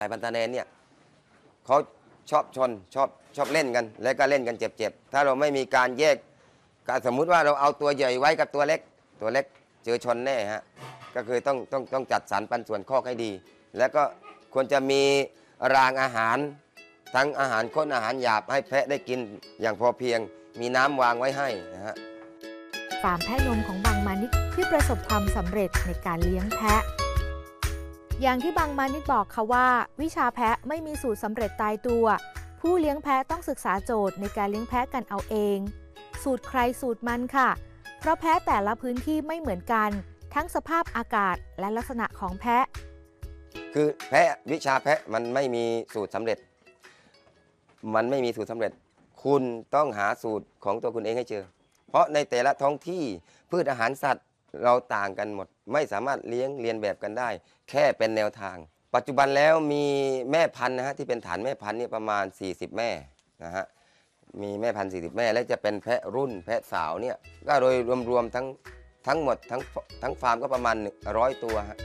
สายพันธุ์ตาแนนเนี่ยเขาชอบชนชอบเล่นกันแล้วก็เล่นกันเจ็บๆถ้าเราไม่มีการแยกสมมุติว่าเราเอาตัวใหญ่ไว้กับตัวเล็กเจอชนแน่ฮะก็คือต้องจัดสรรปันส่วนคอกให้ดี แล้วก็ควรจะมีรางอาหารทั้งอาหารข้นอาหารหยาบให้แพะได้กินอย่างพอเพียงมีน้ำวางไว้ให้นะฮะฟาร์มแพะนมของบางมานิดที่ประสบความสำเร็จในการเลี้ยงแพะอย่างที่บางมานิดบอกค่ะว่าวิชาแพะไม่มีสูตรสำเร็จตายตัวผู้เลี้ยงแพะต้องศึกษาโจทย์ในการเลี้ยงแพะกันเอาเองสูตรใครสูตรมันค่ะเพราะแพะแต่ละพื้นที่ไม่เหมือนกันทั้งสภาพอากาศและลักษณะของแพะคือแพะวิชาแพะมันไม่มีสูตรสำเร็จคุณต้องหาสูตรของตัวคุณเองให้เจอเพราะในแต่ละท้องที่พืชอาหารสัตว์เราต่างกันหมดไม่สามารถเรียนแบบกันได้แค่เป็นแนวทางปัจจุบันแล้วมีแม่พันธุ์นะฮะที่เป็นฐานแม่พันธุ์นี่ประมาณ40แม่นะฮะมีแม่พันธุ์40แม่และจะเป็นแพะรุ่นแพะสาวเนี่ยก็โดยรวมๆทั้งหมดทั้งฟาร์มก็ประมาณ100ตัวฮะ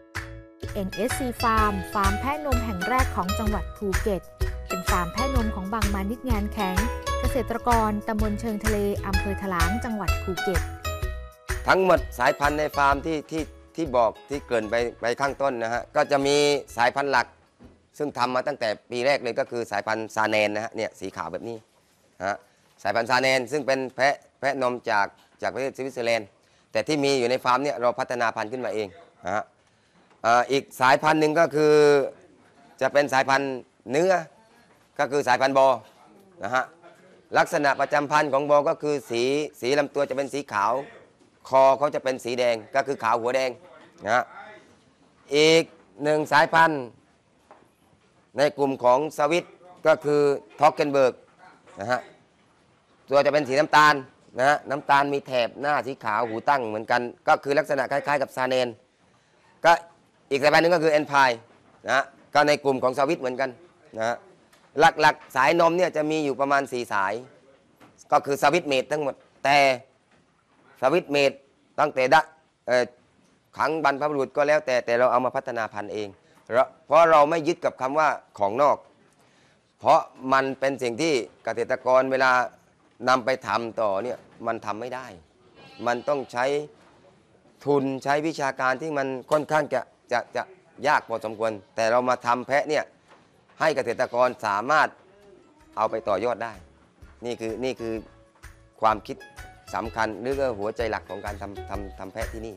NSC Farm ฟาร์มแพะนมแห่งแรกของจังหวัดภูเก็ตเป็นฟาร์มแพะนมของบางมานิดงานแข็งเกษตรกรตำบลเชิงทะเลอำเภอถลางจังหวัดภูเก็ตทั้งหมดสายพันธุ์ในฟาร์มที่บอกที่เกริ่นไปข้างต้นนะฮะก็จะมีสายพันธุ์หลักซึ่งทำมาตั้งแต่ปีแรกเลยก็คือสายพันธุ์ซาเนนนะฮะเนี่ยสีขาวแบบนี้ฮะสายพันธุ์ซาเนนซึ่งเป็นแพะนมจากประเทศสวิตเซอร์แลนด์แต่ที่มีอยู่ในฟาร์มเนี่ยเราพัฒนาพันธุ์ขึ้นมาเองนะฮะอีกสายพันธุ์หนึ่งก็คือจะเป็นสายพันธุ์เนื้อก็คือสายพันธุ์บอนะฮะลักษณะประจำพันธุ์ของบอก็คือสีลำตัวจะเป็นสีขาวคอเขาจะเป็นสีแดงก็คือขาวหัวแดงนะฮะอีกหนึ่งสายพันธุ์ในกลุ่มของสวิตก็คือท็อกเกนเบิร์กนะฮะตัวจะเป็นสีน้ำตาลนะฮะน้ำตาลมีแถบหน้าสีขาวหูตั้งเหมือนกันก็คือลักษณะคล้ายๆกับซาเนนก็อีกสายพันธุ์นึงก็คือเอ็นพายนะก็ในกลุ่มของสวิตเหมือนกันนะฮะหลักๆสายนมเนี่ยจะมีอยู่ประมาณ4สายก็คือสวิตเมดทั้งหมดแต่สวิตเมดตั้งแต่ขังบรรพบุรุษก็แล้วแต่เราเอามาพัฒนาพันธุ์เองเพราะเราไม่ยึดกับคำว่าของนอกเพราะมันเป็นสิ่งที่เกษตรกรเวลานำไปทำต่อเนี่ยมันทำไม่ได้มันต้องใช้ทุนใช้วิชาการที่มันค่อนข้างจะยากพอสมควรแต่เรามาทำแพะเนี่ยให้เกษตรกรสามารถเอาไปต่อยอดได้นี่คือความคิดสำคัญหรือหัวใจหลักของการทำแพะที่นี่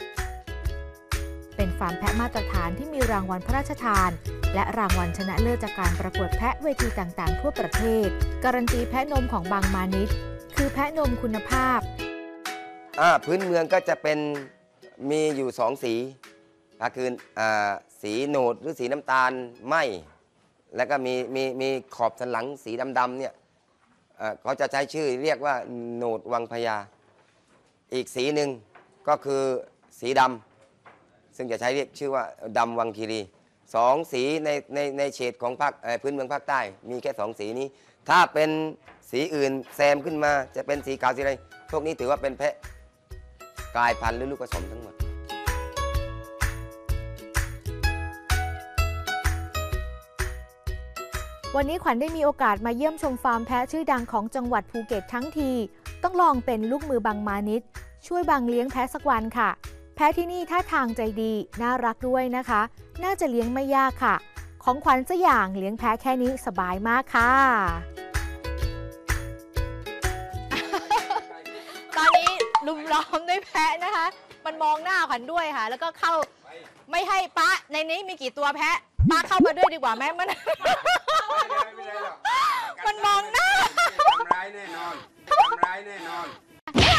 เป็นฟาร์มแพะมาตรฐานที่มีรางวัลพระราชทานและรางวัลชนะเลิศจากการประกวดแพะเวทีต่างๆทั่วประเทศการันตีแพะนมของบางมานิดคือแพะนมคุณภาพพื้นเมืองก็จะเป็นมีอยู่2สีก็คือสีโหนดหรือสีน้ำตาลไหมแล้วก็มีขอบสันหลังสีดำๆเนี่ยเขาจะใช้ชื่อเรียกว่าโหนดวังพญาอีกสีหนึ่งก็คือสีดำซึ่งจะใช้เรียกชื่อว่าดำวังคีรี2สีในเฉดของภาคพื้นเมืองภาคใต้มีแค่2สีนี้ถ้าเป็นสีอื่นแซมขึ้นมาจะเป็นสีขาวสีอะไรพวกนี้ถือว่าเป็นแพะกลายพันธุ์หรือลูกผสมทั้งหมดวันนี้ขวัญได้มีโอกาสมาเยี่ยมชมฟาร์มแพะชื่อดังของจังหวัดภูเก็ตทั้งทีต้องลองเป็นลูกมือบางมานิดช่วยบางเลี้ยงแพะสักวันค่ะแพะที่นี่ท่าทางใจดีน่ารักด้วยนะคะน่าจะเลี้ยงไม่ยากค่ะของขวัญสักอย่างเลี้ยงแพะแค่นี้สบายมากค่ะตอนนี้ลุมล้อมด้วยแพะนะคะมันมองหน้าขวัญด้วยค่ะแล้วก็เข้าไม่ให้ป้าในนี้มีกี่ตัวแพะป้าเข้ามาด้วยดีกว่าแม่มัน